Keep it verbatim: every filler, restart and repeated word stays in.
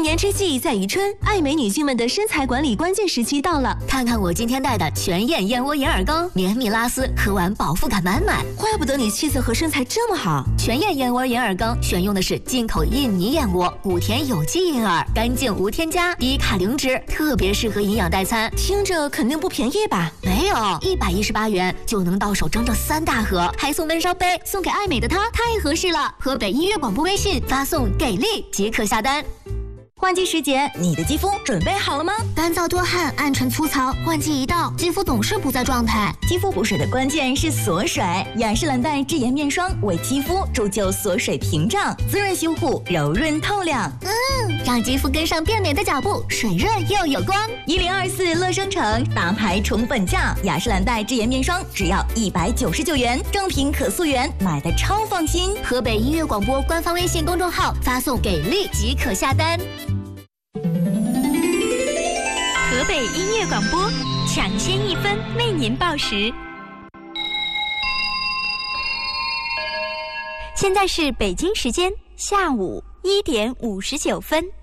年之计在于春，爱美女性们的身材管理关键时期到了。 看看我今天带的全燕燕窝银耳羹，绵密拉丝，喝完饱腹感满满。 怪不得你气色和身材这么好。 全燕燕窝银耳羹选用的是进口印尼燕窝，谷田有机银耳，干净无添加，低卡零脂，特别适合营养代餐。 听着肯定不便宜吧？ 没有，一百一十八元就能到手整整三大盒，还送温烧杯，送给爱美的她太合适了。河北音乐广播微信发送给力即可下单。 换季时节，你的肌肤准备好了吗？ 干燥多汗、暗沉粗糙，换季一到，肌肤总是不在状态。 肌肤补水的关键是锁水，雅诗兰黛智妍面霜为肌肤铸就锁水屏障，滋润修护，柔润透亮。 嗯，让肌肤跟上变美的脚步，水润又有光。 一零二四乐生城大牌宠粉价，雅诗兰黛智妍面霜只要一百九十九元，正品可溯源，买的超放心。 河北音乐广播官方微信公众号发送给力即可下单。 河北音乐广播抢先一分为您报时。现在是北京时间下午一点五十九分。